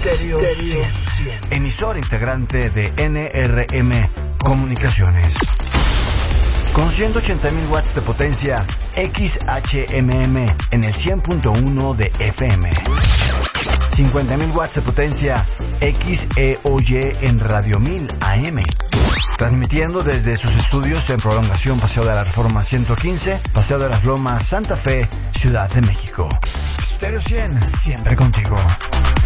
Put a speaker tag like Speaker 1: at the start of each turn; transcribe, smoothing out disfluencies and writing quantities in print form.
Speaker 1: Stereo 100, emisor integrante de NRM Comunicaciones. Con 180.000 watts de potencia, XHMM en el 100.1 de FM. 50.000 watts de potencia, XEOY en Radio 1000 AM. Transmitiendo desde sus estudios en Prolongación Paseo de la Reforma 115, Paseo de las Lomas, Santa Fe, Ciudad de México. Stereo 100, siempre contigo.